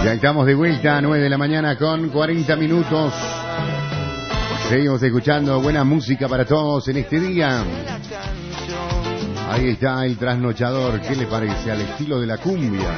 Ya estamos de vuelta a 9 de la mañana con 40 minutos. Seguimos escuchando buena música para todos en este día. Ahí está el trasnochador. ¿Qué le parece? Al estilo de la cumbia.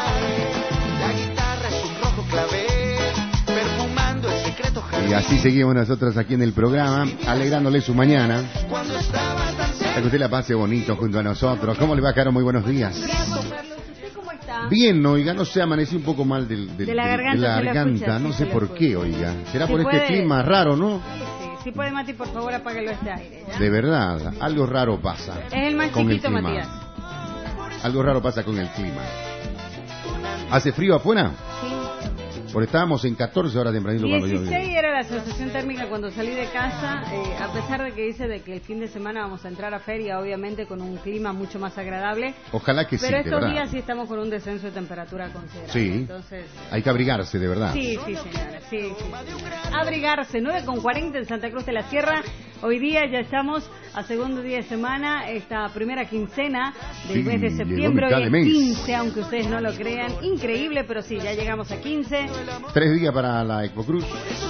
Y así seguimos nosotros aquí en el programa, alegrándole su mañana. Para que usted la pase bonito junto a nosotros. ¿Cómo le va, Caro? Muy buenos días. Bien, oiga, no sé, amanecí un poco mal de la garganta, no sé por qué, oiga. ¿Será por este clima raro, no? Si puede, Mati, por favor, apáguelo este aire, ¿ya? De verdad, algo raro pasa. Es el más chiquito, Matías. Algo raro pasa con el clima. ¿Hace frío afuera? Sí. Porque estábamos en 14 horas tempranito cuando yo 16 era la sensación térmica cuando salí de casa, a pesar de que dice de que el fin de semana vamos a entrar a feria, obviamente con un clima mucho más agradable. Ojalá que sí, pero de estos verdad. días sí estamos con un descenso de temperatura considerable. Sí, entonces hay que abrigarse, de verdad. Sí, señores, sí. Abrigarse, 9:40 en Santa Cruz de la Sierra. Hoy día ya estamos a segundo día de semana, esta primera quincena del mes de septiembre. Hoy es 15, aunque ustedes no lo crean. Increíble, pero sí, ya llegamos a 15. 3 días para la Ecocruz.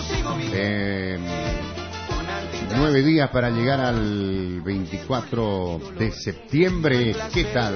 9 días para llegar al 24 de septiembre. ¿Qué tal?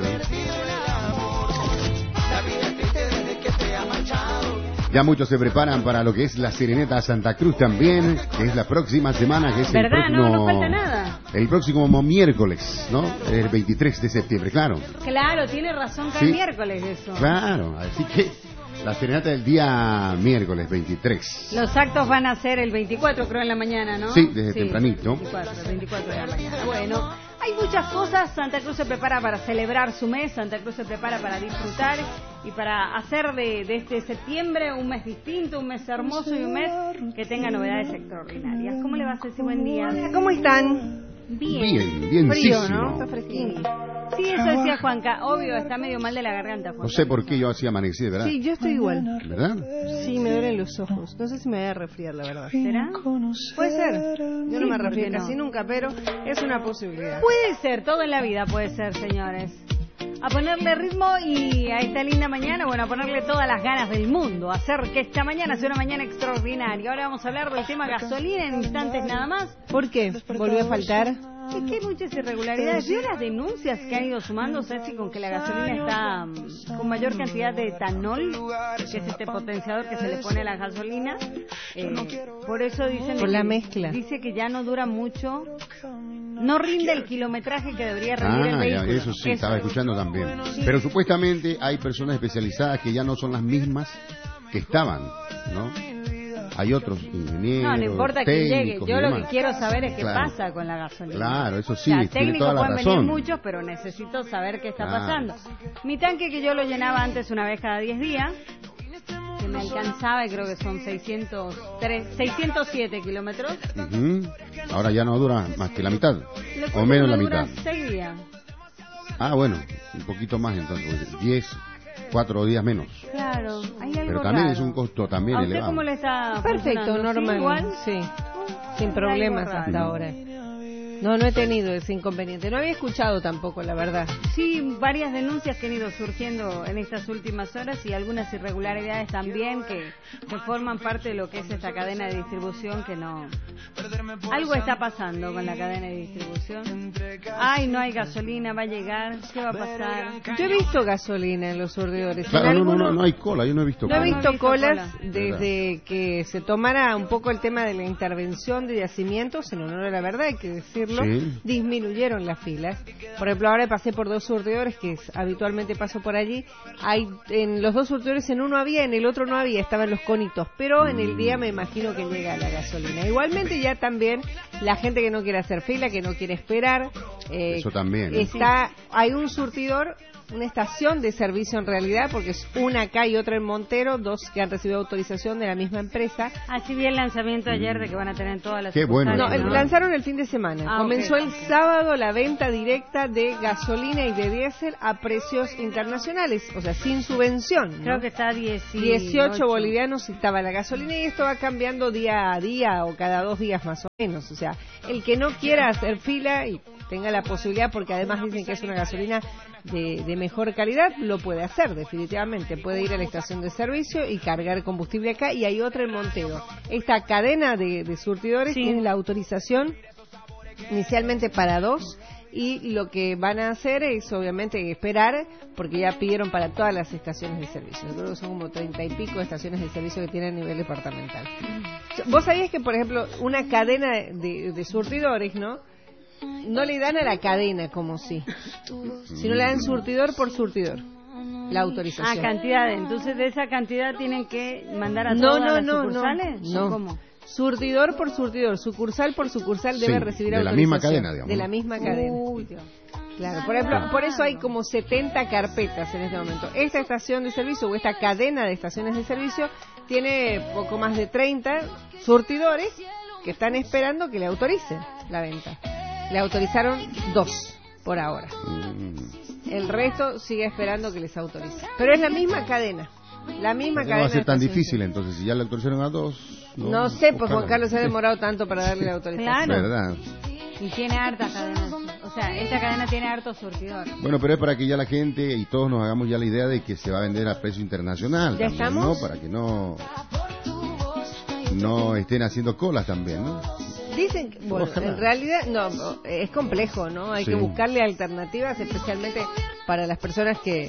Ya muchos se preparan para lo que es la Serenata a Santa Cruz también, que es la próxima semana, que es el próximo... No falta nada. El próximo miércoles, ¿no? El 23 de septiembre, claro. Claro, tiene razón, que es miércoles eso. Claro, así que la Serenata del día miércoles 23. Los actos van a ser el 24, creo, en la mañana, ¿no? Sí, desde tempranito. 24 de la mañana. Bueno, hay muchas cosas. Santa Cruz se prepara para celebrar su mes, Santa Cruz se prepara para disfrutar y para hacer de este septiembre un mes distinto, un mes hermoso y un mes que tenga novedades extraordinarias. ¿Cómo le va, Ceci? Buen día. ¿Cómo están? Bien, frío, ¿no? Está fresquín. Sí, eso decía Juanca. Obvio, está medio mal de la garganta, Juanca. No sé por qué yo así amanecí, ¿verdad? Sí, yo estoy igual. ¿Verdad? Sí, me duelen los ojos. No sé si me voy a resfriar, la verdad. ¿Será? Puede ser. Yo no me resfrío casi nunca, pero es una posibilidad. Puede ser, todo en la vida puede ser, señores. A ponerle ritmo y a esta linda mañana, bueno, a ponerle todas las ganas del mundo, a hacer que esta mañana sea una mañana extraordinaria. Ahora vamos a hablar del tema gasolina en instantes nada más. ¿Por qué? ¿Volvió a faltar? Es que hay muchas irregularidades. ¿Vio las denuncias que han ido sumando, Ceci, con que la gasolina está con mayor cantidad de etanol, que es este potenciador que se le pone a la gasolina? Por eso dicen... Por la mezcla. Dice que ya no dura mucho, no rinde el kilometraje que debería rendir el vehículo. Eso sí, estaba escuchando también. Pero supuestamente hay personas especializadas que ya no son las mismas que estaban, ¿no? Hay otros ingenieros, no importa que llegue. Yo lo que quiero saber es qué pasa con la gasolina. Claro, eso sí, tiene toda la pueden razón. venir muchos, pero necesito saber qué está pasando. Mi tanque, que yo lo llenaba antes una vez cada 10 días, que me alcanzaba, y creo que son 607 kilómetros. Ahora ya no dura más que la mitad, o menos la mitad. 6 días. Ah, bueno, un poquito más entonces, 4 días menos. Claro, hay algo pero también raro. es un costo también ¿A usted elevado. cómo le está Perfecto, funcionando? normal. ¿Sí, igual? Sí, sin problemas hasta ahora. No he tenido ese inconveniente. No había escuchado tampoco, la verdad. Sí, varias denuncias que han ido surgiendo en estas últimas horas y algunas irregularidades también que forman parte de lo que es esta cadena de distribución que no... Algo está pasando con la cadena de distribución. Ay, no hay gasolina, va a llegar, ¿qué va a pasar? Yo he visto gasolina en los surtidores. Claro, no hay cola, yo no he visto cola. No he visto colas desde que se tomara un poco el tema de la intervención de yacimientos, en honor a la verdad, hay que decirlo. Sí. Disminuyeron las filas. Por ejemplo, ahora pasé por 2 surtidores que habitualmente paso por allí. En los 2 surtidores, en uno había, en el otro no había, estaban los conitos, pero en el día me imagino que llega la gasolina. Igualmente ya también la gente que no quiere hacer fila, que no quiere esperar. Eso también. Hay un surtidor, una estación de servicio en realidad, porque es una acá y otra en Montero, 2 que han recibido autorización de la misma empresa. Así vi el lanzamiento ayer de que van a tener en todas las... Qué bueno. No, lanzaron el fin de semana. Comenzó el sábado la venta directa de gasolina y de diésel a precios internacionales, o sea, sin subvención, ¿no? Creo que está 18 bolivianos estaba la gasolina, y esto va cambiando día a día o cada 2 días más o menos. O sea, el que no quiera hacer fila y tenga la la posibilidad, porque además dicen que es una gasolina de mejor calidad, lo puede hacer definitivamente. Puede ir a la estación de servicio y cargar combustible acá, y hay otra en Montero. Esta cadena de surtidores tiene la autorización inicialmente para 2, y lo que van a hacer es obviamente esperar, porque ya pidieron para todas las estaciones de servicio. Yo creo que son como 30 y pico de estaciones de servicio que tienen a nivel departamental. ¿Vos sabías que, por ejemplo, una cadena de surtidores, no le dan a la cadena como si, sino le dan surtidor por surtidor la autorización? Cantidad. Entonces, de esa cantidad tienen que mandar a todas las sucursales. No. ¿Cómo? Surtidor por surtidor, sucursal por sucursal debe recibir de autorización. La misma cadena, digamos. De la misma cadena. Claro, por ejemplo, por eso hay como 70 carpetas en este momento. Esta estación de servicio o esta cadena de estaciones de servicio tiene poco más de 30 surtidores que están esperando que le autoricen la venta. Le autorizaron 2 por ahora. El resto sigue esperando que les autorice. Pero es la misma cadena. La misma cadena. No va a ser tan difícil, entonces, si ya le autorizaron a 2. No sé, pues Juan Carlos se ha demorado tanto para darle la autorización. Claro. ¿Verdad? Y tiene hartas cadenas. O sea, esta cadena tiene harto surtidor. Bueno, pero es para que ya la gente y todos nos hagamos ya la idea de que se va a vender a precio internacional. ¿Ya también, estamos? ¿no? Para que no estén haciendo colas también, ¿no? Dicen, bueno, en realidad no, es complejo, ¿no? Hay que buscarle alternativas, especialmente para las personas que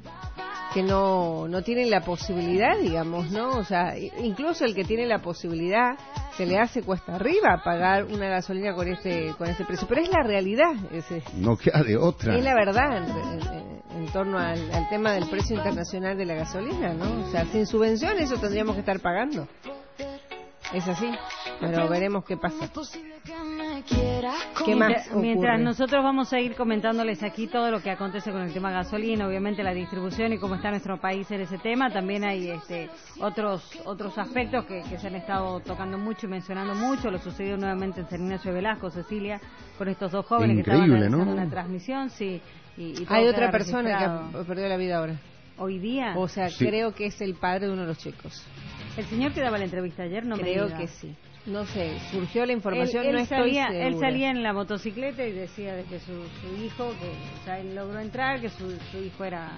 no tienen la posibilidad, digamos, ¿no? O sea, incluso el que tiene la posibilidad se le hace cuesta arriba pagar una gasolina con este precio, pero es la realidad. No queda de otra. Es la verdad en torno al tema del precio internacional de la gasolina, ¿no? O sea, sin subvención eso tendríamos que estar pagando. Es así, pero veremos qué pasa. ¿Qué más Mientras nosotros vamos a ir comentándoles aquí todo lo que acontece con el tema gasolina, obviamente la distribución y cómo está nuestro país en ese tema, también hay otros aspectos que se han estado tocando mucho y mencionando mucho. Lo sucedió nuevamente en San Ignacio de Velasco, Cecilia, con estos 2 jóvenes que estaban realizando una transmisión. Sí, y hay otra persona que perdió la vida ahora. ¿Hoy día? O sea, creo que es el padre de uno de los chicos. El señor que daba la entrevista ayer no creo me diga. Que sí. No sé, surgió la información, él no estoy salía, segura. Él salía en la motocicleta y decía de que su hijo, él logró entrar, que su hijo era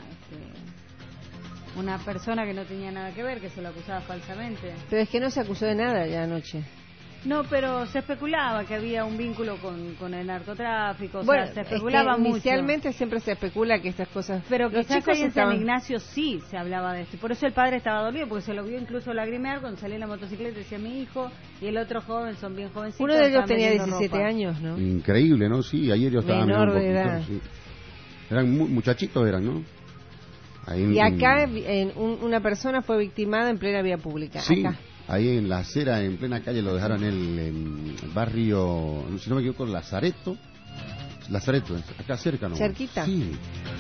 una persona que no tenía nada que ver, que se lo acusaba falsamente. Pero es que no se acusó de nada ya anoche. No, pero se especulaba que había un vínculo con el narcotráfico, bueno, se especulaba mucho. Inicialmente siempre se especula que estas cosas... Pero quizás ahí en San Ignacio sí se hablaba de esto. Por eso el padre estaba dolido, porque se lo vio incluso lagrimear cuando salía en la motocicleta, decía mi hijo, y el otro joven, son bien jovencitos. Uno de ellos tenía 17 años, ¿no? Increíble, ¿no? Sí, ayer yo estaba... Menor de edad. Sí. Eran muchachitos, ¿no? Y acá una persona fue victimada en plena vía pública. Sí. Acá. Ahí en la acera, en plena calle, lo dejaron en el barrio, si no me equivoco, Lazareto, acá cerca, ¿no? ¿Cerquita? Sí.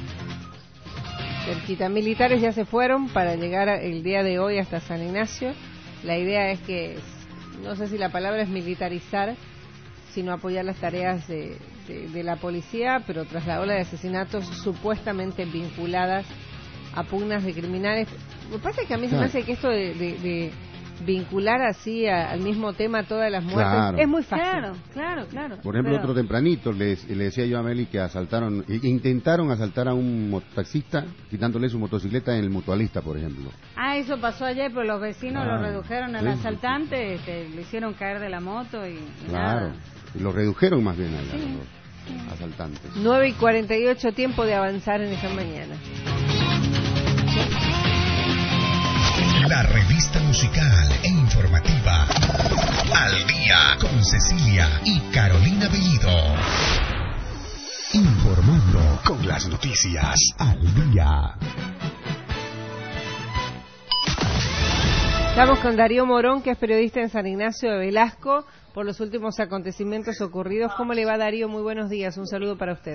Cerquita. Militares ya se fueron para llegar el día de hoy hasta San Ignacio. La idea es que, no sé si la palabra es militarizar, sino apoyar las tareas de la policía, pero tras la ola de asesinatos supuestamente vinculadas a pugnas de criminales. Lo que pasa es que a mí se me hace que esto de vincular así al mismo tema todas las muertes es muy fácil. Claro. Por ejemplo, otro tempranito le decía yo a Meli que intentaron asaltar a un mototaxista quitándole su motocicleta en el Mutualista, por ejemplo. Eso pasó ayer, pero los vecinos lo redujeron al asaltante, le hicieron caer de la moto y nada. Lo redujeron más bien allá, los asaltantes. 9:48, tiempo de avanzar en esta mañana. La revista musical e informativa Al Día con Cecilia y Carolina Bellido. Informando con las noticias al día. Estamos con Darío Morón, que es periodista en San Ignacio de Velasco, por los últimos acontecimientos ocurridos. ¿Cómo le va, Darío? Muy buenos días. Un saludo para usted.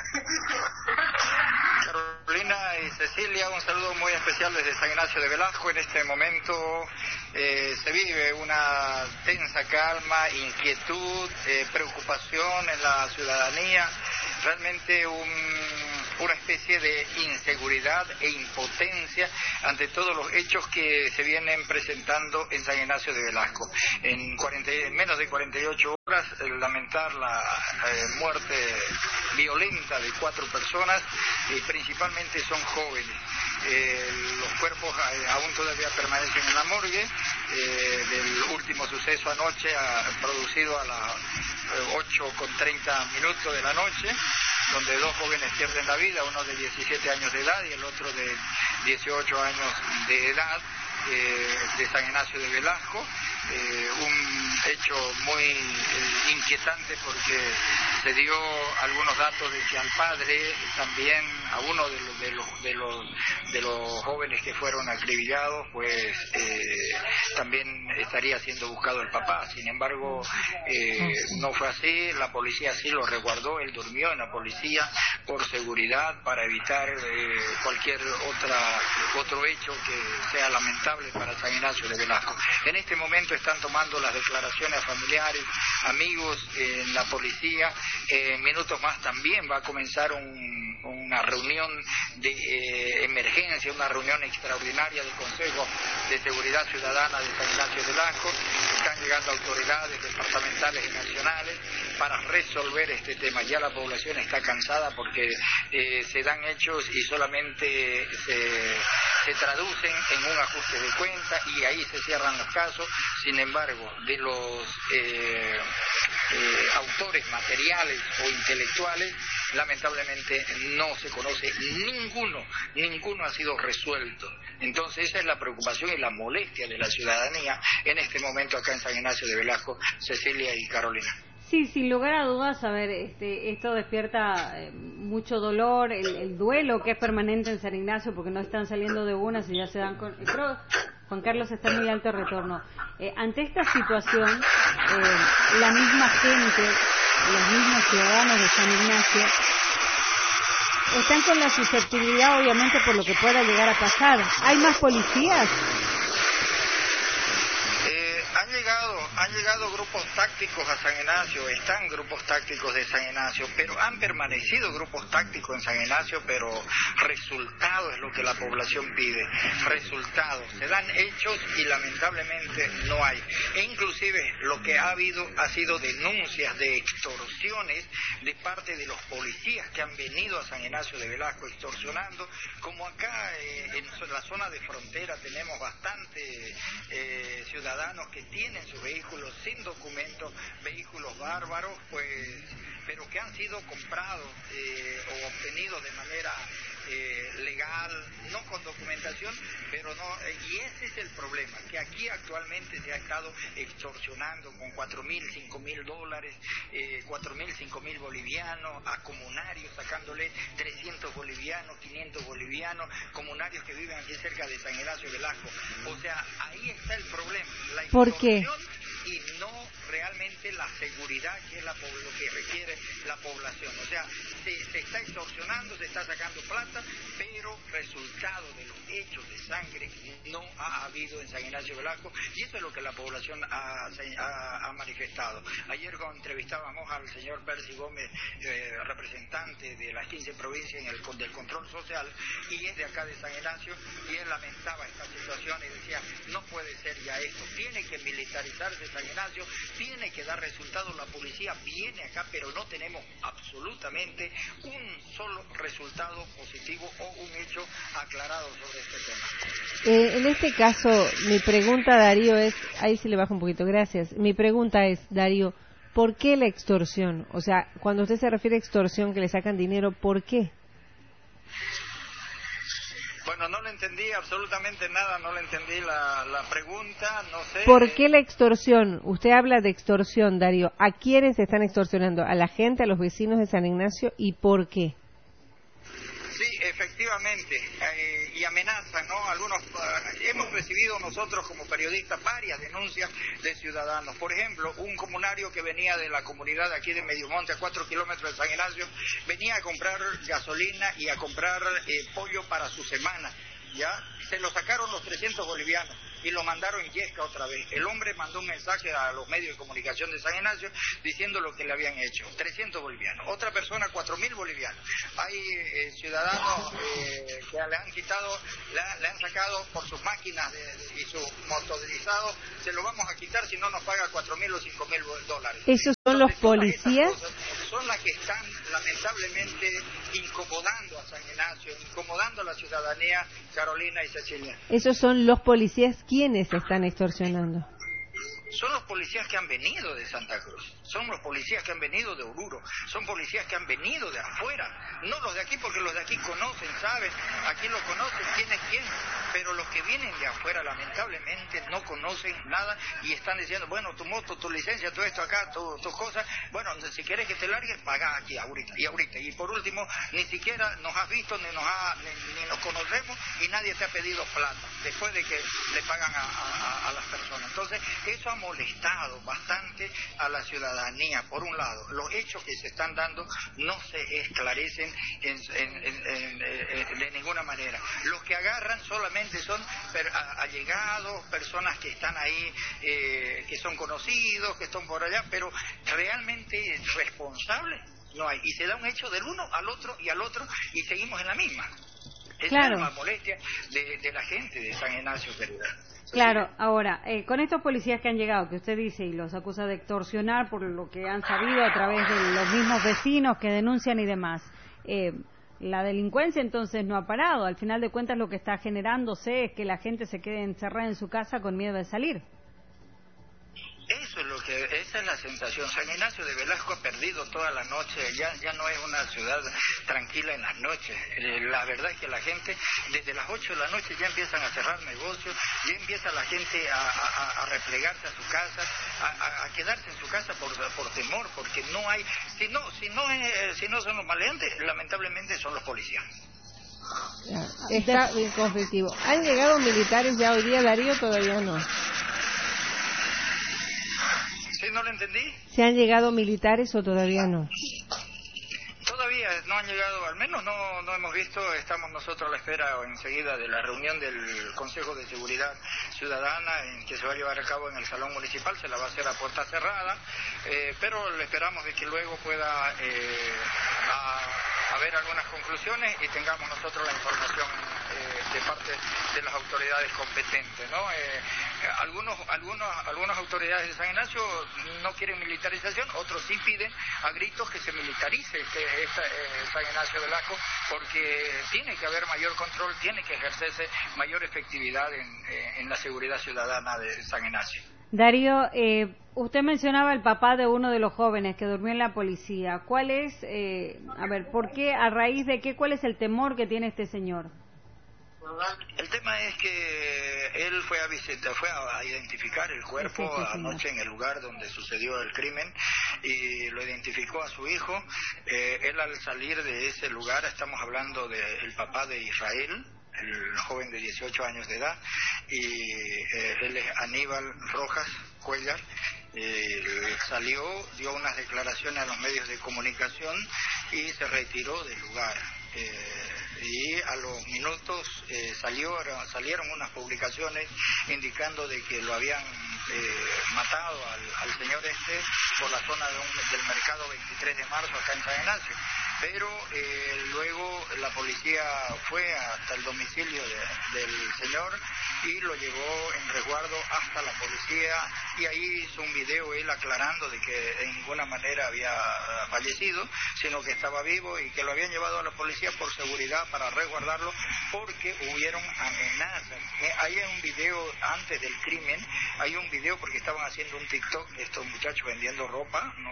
Carolina y Cecilia, un saludo muy especial desde San Ignacio de Velasco. En este momento se vive una tensa calma, inquietud, preocupación en la ciudadanía. Realmente una especie de inseguridad e impotencia ante todos los hechos que se vienen presentando en San Ignacio de Velasco. En menos de 48 horas, lamentar la muerte violenta de 4 personas, y principalmente son jóvenes. Los cuerpos aún todavía permanecen en la morgue del último suceso anoche, producido a las 8:30 de la noche, donde 2 jóvenes pierden la vida, uno de 17 años de edad y el otro de 18 años de edad, de San Ignacio de Velasco. Un hecho muy inquietante, porque se dio algunos datos de que al padre, también a uno de los jóvenes que fueron acribillados, pues también estaría siendo buscado el papá. Sin embargo, no fue así. La policía sí lo resguardó, él durmió en la policía por seguridad, para evitar cualquier otro hecho que sea lamentable para San Ignacio de Velasco. En este momento están tomando las declaraciones a familiares, amigos en la policía. En minutos más también va a comenzar una reunión de emergencia, una reunión extraordinaria del Consejo de Seguridad Ciudadana de San Ignacio de Velasco. Están llegando autoridades departamentales y nacionales para resolver este tema. Ya la población está cansada, porque se dan hechos y solamente se traducen en un ajuste de cuenta, y ahí se cierran los casos. Sin embargo, de los autores materiales o intelectuales, lamentablemente no se conoce ninguno ha sido resuelto. Entonces esa es la preocupación y la molestia de la ciudadanía en este momento acá en San Ignacio de Velasco, Cecilia y Carolina. Sí, sin lugar a dudas, a ver, esto despierta mucho dolor, el duelo que es permanente en San Ignacio, porque no están saliendo de unas y ya se dan con... Creo, Juan Carlos, está en muy alto retorno. Ante esta situación, la misma gente, los mismos ciudadanos de San Ignacio, están con la susceptibilidad, obviamente, por lo que pueda llegar a pasar. ¿Hay más policías? Han llegado grupos tácticos a San Ignacio, están grupos tácticos de San Ignacio, pero han permanecido grupos tácticos en San Ignacio, pero resultados es lo que la población pide, resultados. Se dan hechos y lamentablemente no hay. E inclusive lo que ha habido ha sido denuncias de extorsiones de parte de los policías que han venido a San Ignacio de Velasco extorsionando, como acá en la zona de frontera tenemos bastantes ciudadanos que tienen sus vehículos sin documentos, vehículos bárbaros, pues, pero que han sido comprados o obtenidos de manera legal, no con documentación, pero no, y ese es el problema, que aquí actualmente se ha estado extorsionando con $4.000, $5.000, 4.000, 5.000 bolivianos a comunarios, sacándole 300 bolivianos, 500 bolivianos, comunarios que viven aquí cerca de San Ignacio de Velasco. O sea, ahí está el problema, la extorsión. ¿Por qué? Y no realmente la seguridad, que es lo que requiere la población. O sea, se está extorsionando, se está sacando plata, pero resultado de los hechos de sangre no ha habido en San Ignacio de Velasco, y eso es lo que la población ha manifestado. Ayer cuando entrevistábamos al señor Percy Gómez, representante de las 15 provincias del control social, y es de acá de San Ignacio, y él lamentaba esta situación y decía, no puede ser ya esto, tiene que militarizarse San Ignacio, tiene que dar resultados, la policía viene acá, pero no tenemos absolutamente un solo resultado positivo o un hecho aclarado sobre este tema. En este caso, mi pregunta, Darío, es, ahí sí le bajo un poquito, gracias. Mi pregunta es, Darío, ¿por qué la extorsión? O sea, cuando usted se refiere a extorsión, que le sacan dinero, ¿por qué? Bueno, no le entendí absolutamente nada, no le entendí la pregunta, no sé. ¿Por qué la extorsión? Usted habla de extorsión, Darío. ¿A quiénes están extorsionando? ¿A la gente, a los vecinos de San Ignacio? ¿Y por qué? Sí, efectivamente, y amenazan, ¿no? Algunos, hemos recibido nosotros como periodistas varias denuncias de ciudadanos. Por ejemplo, un comunario que venía de la comunidad aquí de Mediomonte, a 4 kilómetros de San Ignacio, venía a comprar gasolina y a comprar pollo para su semana, ¿ya? Se lo sacaron los 300 bolivianos. y lo mandaron en Yesca otra vez. El hombre mandó un mensaje a los medios de comunicación de San Ignacio diciendo lo que le habían hecho. 300 bolivianos. Otra persona, 4.000 bolivianos. Hay ciudadanos que le han quitado, le han sacado por sus máquinas y sus motorizados, se lo vamos a quitar si no nos paga 4.000 o 5.000 dólares. ¿Esos son los policías? Son las que están lamentablemente incomodando a San Ignacio, incomodando a la ciudadanía, Carolina y Cecilia. ¿Esos son los policías quienes están extorsionando? Son los policías que han venido de Santa Cruz, son los policías que han venido de Oruro, son policías que han venido de afuera, no los de aquí, porque los de aquí conocen, saben, aquí lo conocen, quién es quién, pero los que vienen de afuera lamentablemente no conocen nada y están diciendo, bueno, tu moto, tu licencia, todo esto acá, tus cosas, bueno, si quieres que te largues, paga aquí ahorita, y por último, ni siquiera nos has visto, ni nos conocemos y nadie te ha pedido plata, después de que le pagan a las personas. Entonces, eso ha molestado bastante a la ciudadanía. Por un lado, los hechos que se están dando no se esclarecen de ninguna manera. Los que agarran solamente son allegados, personas que están ahí, que son conocidos, que están por allá, pero realmente responsables no hay. Y se da un hecho del uno al otro y seguimos en la misma. Esa es la molestia de la gente de San Ignacio, querida. Claro, ahora, con estos policías que han llegado, que usted dice y los acusa de extorsionar por lo que han sabido a través de los mismos vecinos que denuncian y demás, la delincuencia entonces no ha parado. Al final de cuentas lo que está generándose es que la gente se quede encerrada en su casa con miedo de salir. Esa es la sensación. San Ignacio de Velasco ha perdido toda la noche, ya no es una ciudad tranquila en las noches. La verdad es que la gente, desde las 8 de la noche ya empiezan a cerrar negocios, ya empieza la gente a replegarse a su casa, a quedarse en su casa por temor, porque no hay, si no son los maleantes, lamentablemente son los policías. Está bien conflictivo. ¿Han llegado militares ya hoy día, Darío? Todavía no. ¿Sí, no lo entendí? ¿Se han llegado militares o todavía no? Todavía no han llegado, al menos no hemos visto. Estamos nosotros a la espera enseguida de la reunión del Consejo de Seguridad Ciudadana que se va a llevar a cabo en el Salón Municipal. Se la va a hacer a puerta cerrada, pero le esperamos de que luego pueda haber algunas conclusiones y tengamos nosotros la información de parte de las autoridades competentes, ¿no? Algunas autoridades de San Ignacio no quieren militarización, otros sí piden a gritos que se militarice San Ignacio de Velasco, porque tiene que haber mayor control, tiene que ejercerse mayor efectividad en la seguridad ciudadana de San Ignacio. Darío, usted mencionaba el papá de uno de los jóvenes que durmió en la policía. ¿Cuál es, por qué, a raíz de qué, cuál es el temor que tiene este señor? El tema es que él fue a identificar el cuerpo anoche en el lugar donde sucedió el crimen y lo identificó a su hijo. Él al salir de ese lugar, estamos hablando del papá de Israel, el joven de 18 años de edad, y él es Aníbal Rojas Cuellar. Salió, dio unas declaraciones a los medios de comunicación y se retiró del lugar. Y a los minutos salieron unas publicaciones indicando de que lo habían matado al señor por la zona del mercado 23 de marzo acá en San Ignacio. Pero luego la policía fue hasta el domicilio del señor y lo llevó en resguardo hasta la policía, y ahí hizo un video él aclarando de que de ninguna manera había fallecido, sino que estaba vivo y que lo habían llevado a la policía por seguridad para resguardarlo porque hubieron amenazas. Hay un video antes del crimen, hay un video porque estaban haciendo un TikTok, estos muchachos vendiendo ropa, ¿no?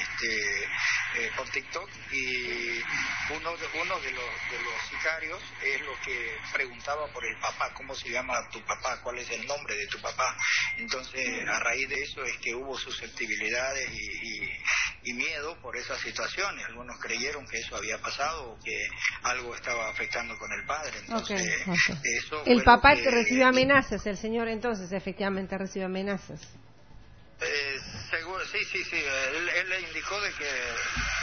Por TikTok, y uno de los sicarios es lo que preguntaba por el papá, ¿cómo se llama tu papá? ¿Cuál es el nombre de tu papá? Entonces, a raíz de eso es que hubo susceptibilidades y miedo por esas situaciones. Algunos creyeron que eso había pasado o que algo estaba afectando con el padre. Entonces, eso el papá que recibe amenazas, el señor entonces efectivamente recibe amenazas. Sí. Él le indicó de que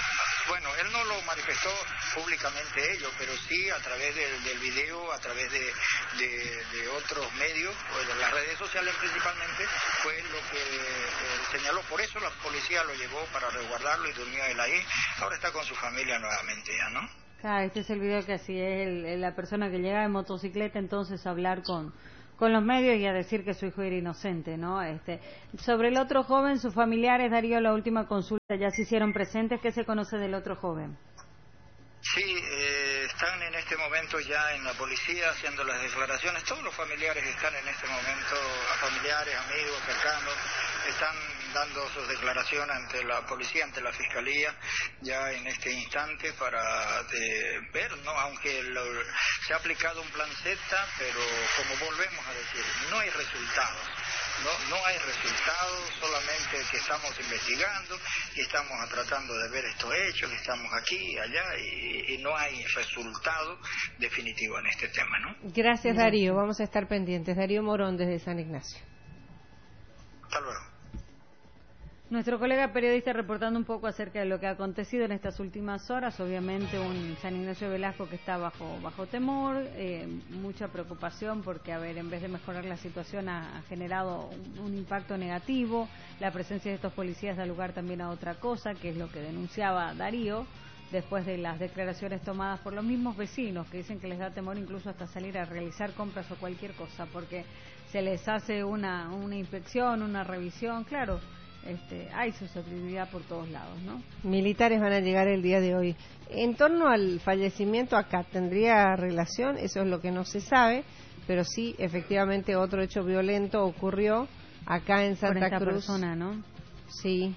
Bueno, él no lo manifestó públicamente ello, pero sí a través del video, a través de otros medios, o de las redes sociales principalmente, fue lo que señaló. Por eso la policía lo llevó para resguardarlo y durmió él ahí. Ahora está con su familia nuevamente ya, ¿no? Ah, este es el video que así es la persona que llega en motocicleta entonces a hablar con los medios y a decir que su hijo era inocente, ¿no? Sobre el otro joven, sus familiares, Darío, la última consulta, ya se hicieron presentes. ¿Qué se conoce del otro joven? Sí, están en este momento ya en la policía haciendo las declaraciones. Todos los familiares están en este momento, familiares, amigos, cercanos, están dando sus declaraciones ante la policía, ante la fiscalía, ya en este instante para ver, ¿no? Aunque se ha aplicado un plan Z, pero como volvemos a decir, no hay resultados. No hay resultados, solamente que estamos investigando y estamos tratando de ver estos hechos, estamos aquí y allá y no hay resultado definitivo en este tema, ¿no? Gracias, Darío. Vamos a estar pendientes. Darío Morón desde San Ignacio. Hasta luego. Nuestro colega periodista reportando un poco acerca de lo que ha acontecido en estas últimas horas. Obviamente un San Ignacio de Velasco que está bajo temor, mucha preocupación porque, en vez de mejorar la situación ha generado un impacto negativo. La presencia de estos policías da lugar también a otra cosa, que es lo que denunciaba Darío, después de las declaraciones tomadas por los mismos vecinos, que dicen que les da temor incluso hasta salir a realizar compras o cualquier cosa, porque se les hace una inspección, una revisión, claro. Hay susceptibilidad por todos lados, ¿no? Militares van a llegar el día de hoy. En torno al fallecimiento acá, ¿tendría relación? Eso es lo que no se sabe, pero sí, efectivamente, otro hecho violento ocurrió acá en Santa Cruz. Cruz. Persona, ¿no? Sí.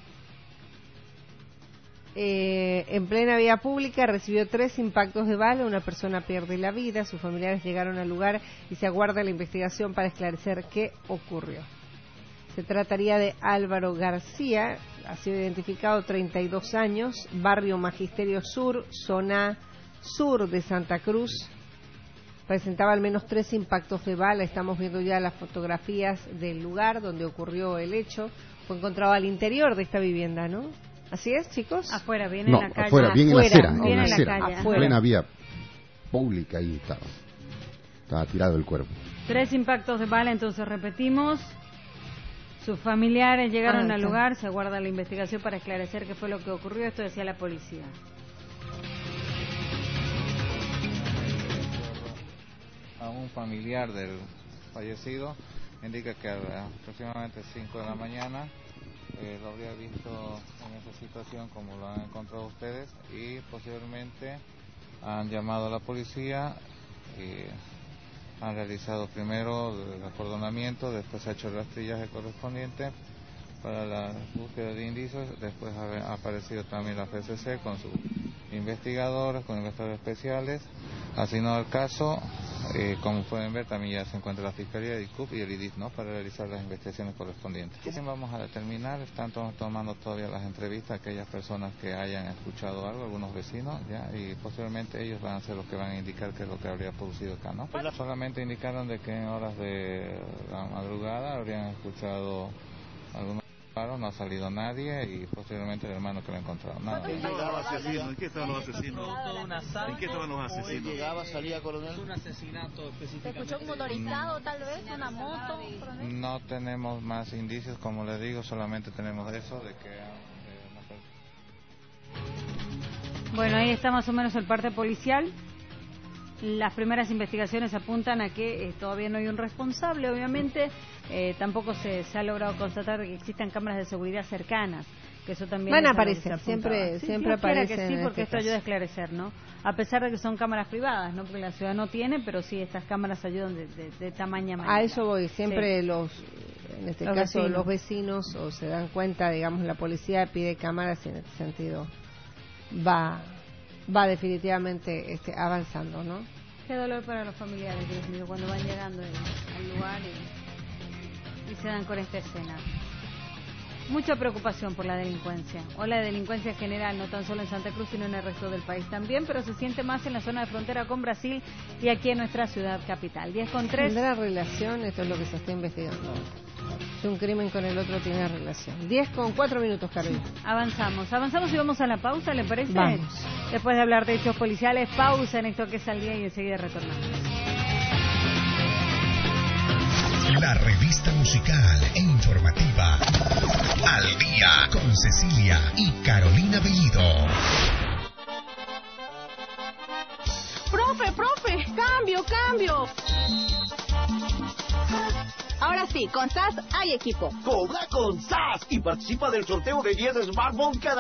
En plena vía pública recibió 3 impactos de bala, una persona pierde la vida, sus familiares llegaron al lugar y se aguarda la investigación para esclarecer qué ocurrió. Se trataría de Álvaro García, ha sido identificado, 32 años, barrio Magisterio Sur, zona sur de Santa Cruz. Presentaba al menos 3 impactos de bala. Estamos viendo ya las fotografías del lugar donde ocurrió el hecho. Fue encontrado al interior de esta vivienda, ¿no? ¿Así es, chicos? Afuera, bien en la calle. Afuera, bien en la acera. Bien en la calle. En plena vía pública, ahí estaba tirado el cuerpo. 3 impactos de bala, entonces repetimos. Sus familiares llegaron al lugar, se aguarda la investigación para esclarecer qué fue lo que ocurrió. Esto decía la policía. A un familiar del fallecido indica que a aproximadamente 5 de la mañana lo habría visto en esa situación como lo han encontrado ustedes, y posteriormente han llamado a la policía y han realizado primero el acordonamiento, después ha hecho el rastrillaje correspondiente para la búsqueda de indicios, después ha aparecido también la FCC con sus investigadores, con investigadores especiales, asignado el caso. Como pueden ver, también ya se encuentra la Fiscalía, el ICUP y el IDIT, ¿no?, para realizar las investigaciones correspondientes. Vamos a determinar, están tomando todavía las entrevistas a aquellas personas que hayan escuchado algo, algunos vecinos, ya, y posteriormente ellos van a ser los que van a indicar qué es lo que habría producido acá, ¿no? Solamente indicaron de que en horas de la madrugada habrían escuchado algunos disparos, no ha salido nadie, y posteriormente el hermano que lo ha encontrado. Nada. ¿En qué estaban los asesinos? ¿En qué estaban los asesinos? Llegaba, salía, coronel. Un asesinato específico. ¿Se escuchó un motorizado, tal vez? ¿Una moto? No tenemos más indicios, como les digo, solamente tenemos eso de que... Bueno, ahí está más o menos el parte policial. Las primeras investigaciones apuntan a que todavía no hay un responsable, obviamente. Tampoco se ha logrado constatar que existan cámaras de seguridad cercanas, que eso también van a aparecer, siempre aparecen. Que sí, porque esto ayuda a esclarecer, ¿no? A pesar de que son cámaras privadas, ¿no? Porque la ciudad no tiene, pero sí estas cámaras ayudan de tamaña manera. A eso voy, siempre sí. En este caso los vecinos o se dan cuenta, digamos, la policía pide cámaras y en este sentido va definitivamente avanzando, ¿no? Qué dolor para los familiares, Dios mío, cuando van llegando al lugar y se dan con esta escena. Mucha preocupación por la delincuencia, o la delincuencia general, no tan solo en Santa Cruz, sino en el resto del país también, pero se siente más en la zona de frontera con Brasil y aquí en nuestra ciudad capital. 10:03. ¿Tendrá relación? Esto es lo que se está investigando. Si un crimen con el otro tiene relación. 10:04, Carolina. Avanzamos y vamos a la pausa, ¿le parece? Vamos. Después de hablar de hechos policiales, pausa en esto que es Al Día y enseguida retornamos. La revista musical e informativa Al Día con Cecilia y Carolina Bellido. Profe, cambio. Ahora sí, con SAS hay equipo. Cobra con SAS y participa del sorteo de 10 smartphones cada